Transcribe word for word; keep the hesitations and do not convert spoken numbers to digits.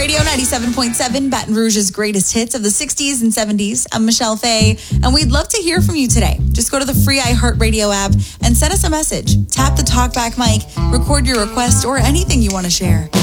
Radio ninety-seven point seven, Baton Rouge's greatest hits of the sixties and seventies. I'm Michelle Fay, and we'd love to hear from you today. Just go to the free iHeartRadio app and send us a message. Tap the talkback mic, record your request, or anything you want to share.